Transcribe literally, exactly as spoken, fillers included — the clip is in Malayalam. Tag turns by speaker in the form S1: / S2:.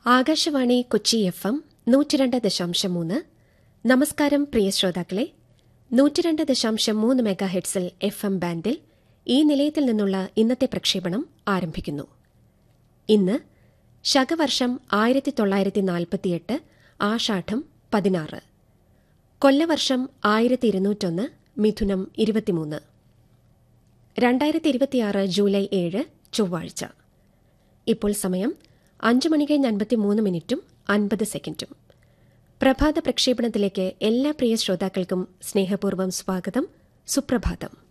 S1: ആകാശവാണി കൊച്ചി എഫ് എം നൂറ്റിരണ്ട് ദശാംശം മൂന്ന്. നമസ്കാരം പ്രിയ ശ്രോതാക്കളെ. നൂറ്റിരണ്ട് ദശാംശം മൂന്ന് മെഗാ ഹെഡ്സിൽ എഫ് എം ബാൻഡിൽ ഈ നിലയത്തിൽ നിന്നുള്ള ഇന്നത്തെ പ്രക്ഷേപണം ആരംഭിക്കുന്നു. ഇന്ന് ശകവർഷം ആയിരത്തി തൊള്ളായിരത്തി നാൽപ്പത്തിയെട്ട് ആഷാഢം പതിനാറ്, കൊല്ലവർഷം ആയിരത്തി ഇരുന്നൂറ്റൊന്ന് മിഥുനം ഇരുപത്തിമൂന്ന്, രണ്ടായിരത്തി ഇരുപത്തിയാറ് ജൂലൈ ഏഴ് ചൊവ്വാഴ്ച. ഇപ്പോൾ സമയം അഞ്ചു മണി കഴിഞ്ഞ് അൻപത്തിമൂന്ന് മിനിറ്റും അൻപത് സെക്കൻഡും. പ്രഭാത പ്രക്ഷേപണത്തിലേക്ക് എല്ലാ പ്രിയ ശ്രോതാക്കൾക്കും സ്നേഹപൂർവ്വം സ്വാഗതം. സുപ്രഭാതം.